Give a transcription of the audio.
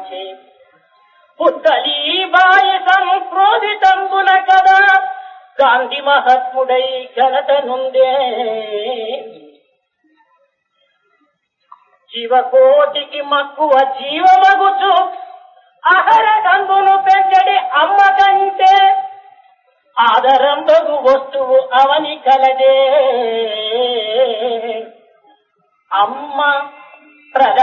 గాంచే పుత్తలీబాయి సంక్రోధితంబున కదా గాంధీ మహాత్ముడై ఘనత నుండే. జీవకోటికి మక్కువ జీవమగుచు ఆహార గంగును పెంచడి అమ్మ కంటే ఆదరంబగు వస్తువు అవని కలదే. అమ్మ